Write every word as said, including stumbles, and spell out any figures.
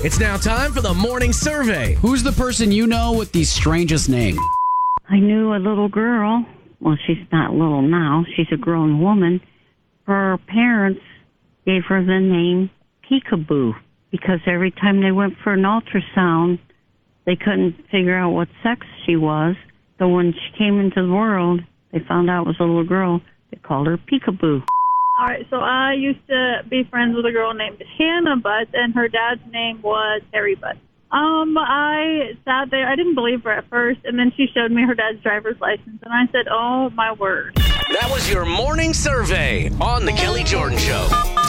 It's now time for the morning survey. Who's the person you know with the strangest name? I knew a little girl. Well, she's not little now. She's a grown woman. Her parents gave her the name Peekaboo because every time they went for an ultrasound, they couldn't figure out what sex she was. So when she came into the world, they found out it was a little girl. They called her Peekaboo. All right, so I used to be friends with a girl named Hannah Butt, and her dad's name was Harry Butt. Um, I sat there. I didn't believe her at first, and then she showed me her dad's driver's license, and I said, oh, my word. That was your morning survey on The Kelly Jordan Show.